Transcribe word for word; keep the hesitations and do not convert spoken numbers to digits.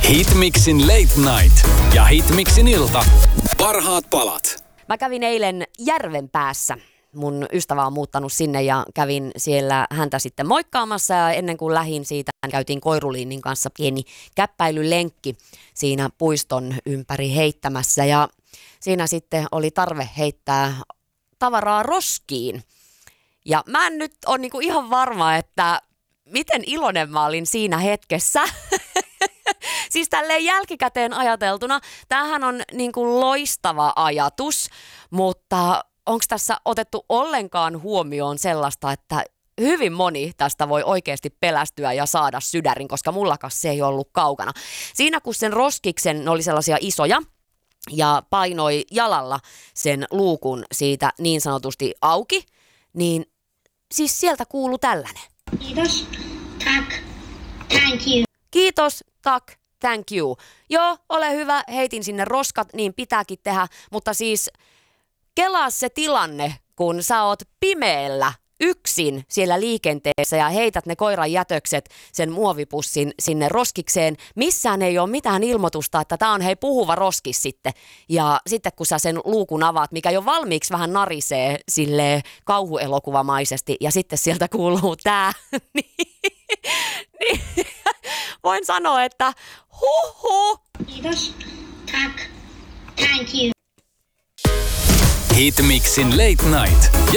Hitmixin Late Night ja Hitmixin ilta. Parhaat palat. Mä kävin eilen Järvenpäässä. Mun ystävä on muuttanut sinne ja kävin siellä häntä sitten moikkaamassa ja ennen kuin lähdin siitä, käytiin Koiruliinin kanssa pieni käppäilylenkki siinä puiston ympäri heittämässä ja siinä sitten oli tarve heittää tavaraa roskiin. Ja mä en nyt ole niinku ihan varma, että miten iloinen mä olin siinä hetkessä. Siis tälleen jälkikäteen ajateltuna, tämähän on niinku loistava ajatus, mutta onko tässä otettu ollenkaan huomioon sellaista, että hyvin moni tästä voi oikeasti pelästyä ja saada sydärin, koska mullakas se ei ollut kaukana. Siinä kun sen roskiksen, ne oli sellaisia isoja, ja painoi jalalla sen luukun siitä niin sanotusti auki, niin siis sieltä kuului tällainen. Kiitos, tack, thank you. Kiitos, tack, thank you. Joo, ole hyvä, heitin sinne roskat, niin pitääkin tehdä, mutta siis kelaa se tilanne, kun sä oot pimeällä yksin siellä liikenteessä ja heität ne koiran jätökset sen muovipussin sinne roskikseen. Missään ei ole mitään ilmoitusta, että tää on hei puhuva roskis sitten. Ja sitten kun sä sen luukun avaat, mikä jo valmiiksi vähän narisee silleen kauhuelokuvamaisesti ja sitten sieltä kuuluu tää, niin, niin voin sanoa, että huhu. Kiitos, tack, thank you. Hitmixin Late Night